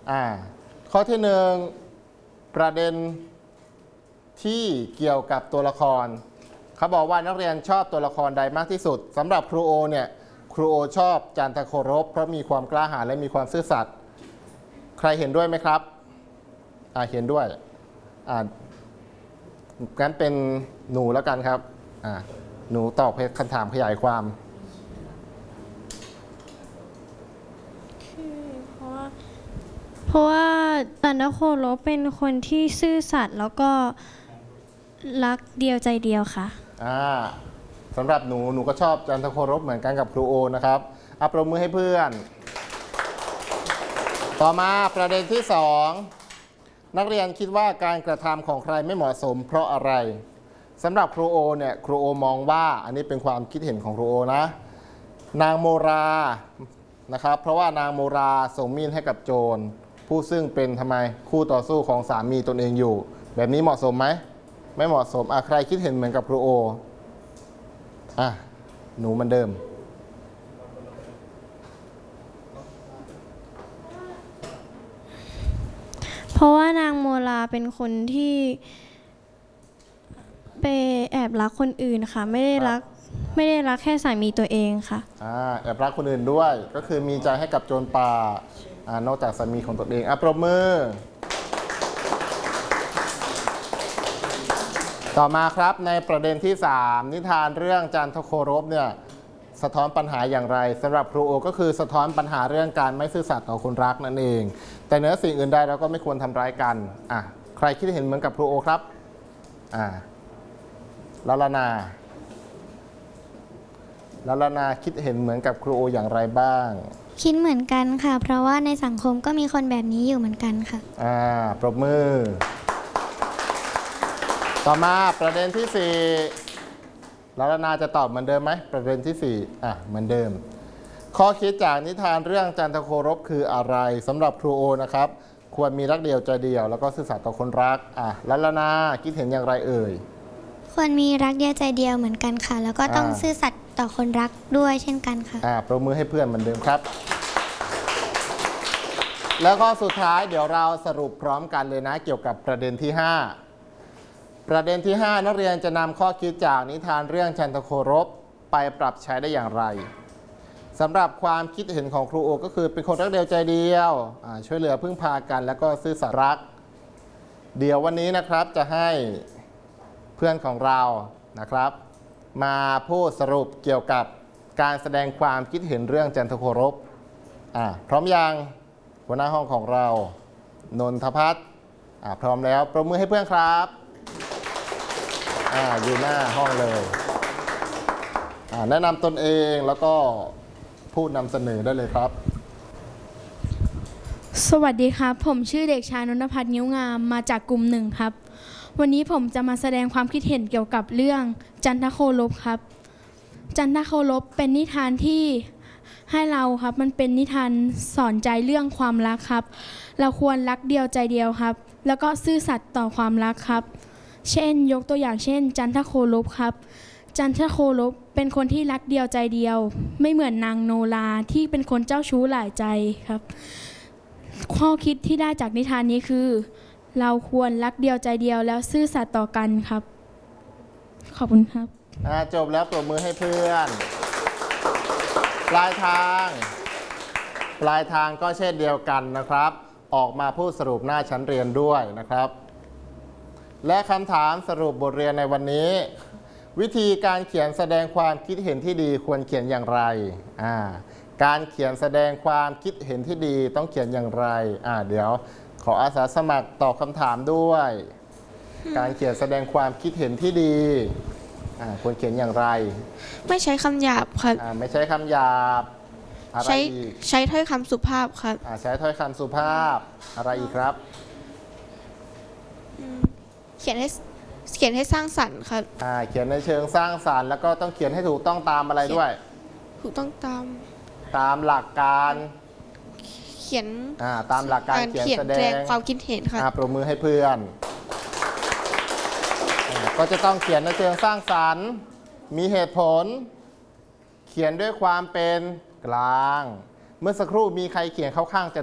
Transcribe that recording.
ข้อที่หนึ่งประเด็นที่เกี่ยวกับตัวละครเขาบอกว่านักเรียนชอบตัวละครใดมากที่สุดสำหรับครูโอเนี่ยครูโอชอบจันทโครบเพราะมีความกล้าหาญและมีความซื่อสัตย์ใครเห็นด้วยไหมครับเห็นด้วยงั้นเป็นหนูแล้วกันครับหนูตอบคำถามขยายความเพราะว่าจันทโครบเป็นคนที่ซื่อสัตย์แล้วก็รักเดียวใจเดียวค่ะสำหรับหนูก็ชอบจันทโครบเหมือนกันกับครูโอนะครับปรบมือให้เพื่อนต่อมาประเด็นที่2นักเรียนคิดว่าการกระทำของใครไม่เหมาะสมเพราะอะไรสำหรับครูโอเนี่ยครูโอมองว่าอันนี้เป็นความคิดเห็นของครูโอนะนางโมรานะครับเพราะว่านางโมราส่งมีดให้กับโจรผู้ซึ่งเป็นทำไมคู่ต่อสู้ของสามีตนเองอยู่แบบนี้เหมาะสมไหมไม่เหมาะสมใครคิดเห็นเหมือนกับครูโอหนูมันเดิมเพราะว่านางโมราเป็นคนที่ไปแอบรักคนอื่นค่ะไม่ได้รักแค่สามีตัวเองค่ะแอบรักคนอื่นด้วยก็คือมีใจให้กับโจรป่านอกจากสามีของตนเองปรบมือต่อมาครับในประเด็นที่3นิทานเรื่องจันทโครบเนี่ยสะท้อนปัญหาอย่างไรสำหรับครูโอก็คือสะท้อนปัญหาเรื่องการไม่ซื่อสัตย์ต่อคนรักนั่นเองแต่เหนือสิ่งอื่นใดเราก็ไม่ควรทำร้ายกันใครคิดเห็นเหมือนกับครูโอครับลานาคิดเห็นเหมือนกับครูโออย่างไรบ้างคิดเหมือนกันค่ะเพราะว่าในสังคมก็มีคนแบบนี้อยู่เหมือนกันค่ะปรบมือต่อมาประเด็นที่4ลานาจะตอบเหมือนเดิมไหมประเด็นที่4เหมือนเดิมข้อคิดจากนิทานเรื่องจันทโครบคืออะไรสำหรับครูโอนะครับควรมีรักเดียวใจเดียวแล้วก็ซื่อสัตย์ต่อคนรักลานาคิดเห็นอย่างไรเอ่ยควรมีรักเดียวใจเดียวเหมือนกันค่ะแล้วก็ต้องซื่อสัตย์ต่อคนรักด้วยเช่นกันค่ะปรบมือให้เพื่อนเหมือนเดิมครับแล้วก็สุดท้ายเดี๋ยวเราสรุปพร้อมกันเลยนะเกี่ยวกับประเด็นที่5ประเด็นที่5นักเรียนจะนำข้อคิดจากนิทานเรื่องจันทโครบไปปรับใช้ได้อย่างไรสำหรับความคิดเห็นของครูโอก็คือเป็นคนรักเดียวใจเดียวช่วยเหลือพึ่งพากันแล้วก็ซื่อสัตย์รักเดี๋ยววันนี้นะครับจะให้เพื่อนของเรานะครับมาพูดสรุปเกี่ยวกับการแสดงความคิดเห็นเรื่องจันทโครบพร้อมยังหัวหน้าห้องของเรานนทพัฒน์พร้อมแล้วปรบมือให้เพื่อนครับอยู่หน้าห้องเลยแนะนำตนเองแล้วก็พูดนำเสนอได้เลยครับสวัสดีครับผมชื่อเด็กชายนนทพัฒน์นิ้วงามมาจากกลุ่ม1ครับวันนี้ผมจะมาแสดงความคิดเห็นเกี่ยวกับเรื่องจันทโครบครับจันทโครบเป็นนิทานที่ให้เราครับมันเป็นนิทานสอนใจเรื่องความรักครับเราควรรักเดียวใจเดียวครับแล้วก็ซื่อสัตย์ต่อความรักครับเช่นยกตัวอย่างเช่นจันทโครบครับจันทโครบเป็นคนที่รักเดียวใจเดียวไม่เหมือนนางโนราที่เป็นคนเจ้าชู้หลายใจครับข้อคิดที่ได้จากนิทานนี้คือเราควรรักเดียวใจเดียวแล้วซื่อสัตย์ต่อกันครับขอบคุณครับจบแล้วปรบมือให้เพื่อนปลายทางก็เช่นเดียวกันนะครับออกมาพูดสรุปหน้าชั้นเรียนด้วยนะครับและคำถามสรุปบทเรียนในวันนี้วิธีการเขียนแสดงความคิดเห็นที่ดีควรเขียนอย่างไรการเขียนแสดงความคิดเห็นที่ดีต้องเขียนอย่างไรเดี๋ยวขออาสาสมัครตอบคำถามด้วยการเขียนแสดงความคิดเห็นที่ดีควรเขียนอย่างไรไม่ใช้คำหยาบครับไม่ใช้คำหยาบใช้ถ้อยคำสุภาพครับใช้ถ้อยคำสุภาพอะไรอีกครับเขียนให้สร้างสรรค์ครับเขียนในเชิงสร้างสรรค์แล้วก็ต้องเขียนให้ถูกต้องตามอะไรด้วยถูกต้องตามหลักการเขียนตามหลักการเขียนแสดงความคิดเห็นค่ะปรบมือให้เพื่อนก็จะต้องเขียนในเชิงสร้างสรรค์มีเหตุผลเขียนด้วยความเป็นกลางเมื่อสักครู่มีใครเขียนเข้าข้าง